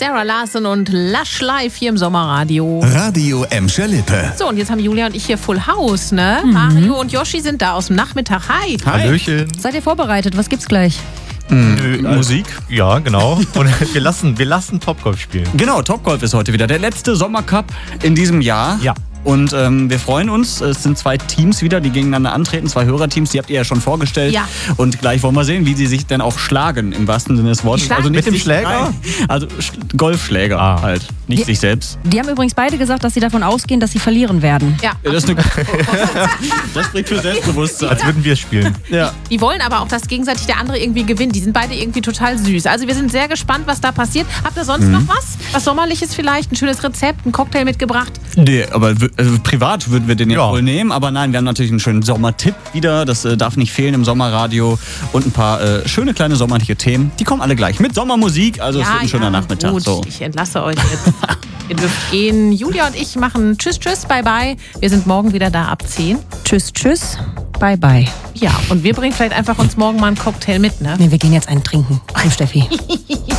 Sarah Larson und Lush Live hier im Sommerradio. Radio Emscher Lippe. So, und jetzt haben Julia und ich hier Full House, ne? Mario und Yoshi sind da aus dem Nachmittag. Hi. Hallöchen. Seid ihr vorbereitet? Was gibt's gleich? Musik? Ja, genau. Und wir lassen Topgolf spielen. Genau, Topgolf ist heute wieder der letzte Sommercup in diesem Jahr. Ja. Und wir freuen uns. Es sind 2 Teams wieder, die gegeneinander antreten. 2 Hörerteams, die habt ihr ja schon vorgestellt. Ja. Und gleich wollen wir sehen, wie sie sich denn auch schlagen, im wahrsten Sinne des Wortes. schlagen? Also nicht Mit dem sich- Schläger? Nein, also Golfschläger halt, nicht sich selbst. Die haben übrigens beide gesagt, dass sie davon ausgehen, dass sie verlieren werden. Ja, Ja, das spricht für Selbstbewusstsein. Als würden wir spielen. Ja. die wollen aber auch, dass gegenseitig der andere irgendwie gewinnt. Die sind beide irgendwie total süß. Also wir sind sehr gespannt, was da passiert. Habt ihr sonst noch was? Was Sommerliches vielleicht? Ein schönes Rezept, ein Cocktail mitgebracht? Nee, aber privat würden wir den ja Ja. wohl nehmen. Aber nein, wir haben natürlich einen schönen Sommertipp wieder. Das darf nicht fehlen im Sommerradio. Und ein paar schöne kleine sommerliche Themen. Die kommen alle gleich mit Sommermusik. Also es wird ein schöner Nachmittag. Gut, So. ich entlasse euch jetzt. Ihr dürft gehen. Julia und ich machen Tschüss, tschüss, bye, bye. Wir sind morgen wieder da ab 10. Tschüss, tschüss. Bye, bye. Ja, und wir bringen vielleicht einfach uns morgen mal einen Cocktail mit, ne? Nee, wir gehen jetzt einen trinken. Komm, Steffi.